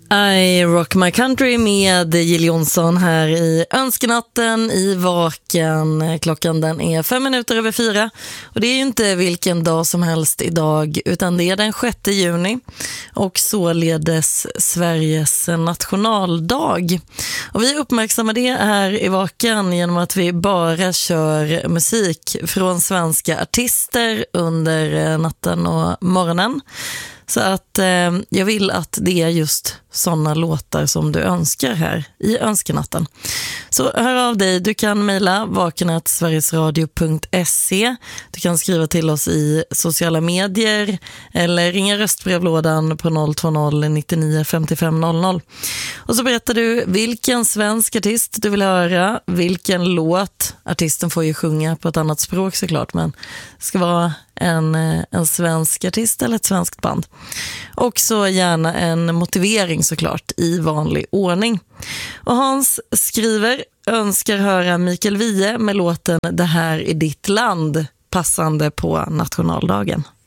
I Rock My Country med Jill Johnson här i Önskenatten i Vaken. Klockan den är 5:05 och det är ju inte vilken dag som helst idag, utan det är den 6 juni och således Sveriges nationaldag. Och vi uppmärksammar det här i Vaken genom att vi bara kör musik från svenska artister under natten och morgonen. Så att jag vill att det är just sådana låtar som du önskar här i Önskenatten. Så hör av dig, du kan mejla vaken@sverigesradio.se. Du kan skriva till oss i sociala medier eller ringa röstbrevlådan på 020 99 55 00. Och så berättar du vilken svensk artist du vill höra, vilken låt. Artisten får ju sjunga på ett annat språk såklart, men det ska vara en svensk artist eller ett svenskt band. Och så gärna en motivering såklart i vanlig ordning. Och Hans skriver, önskar höra Mikael Wiehe med låten Det här är ditt land, passande på nationaldagen.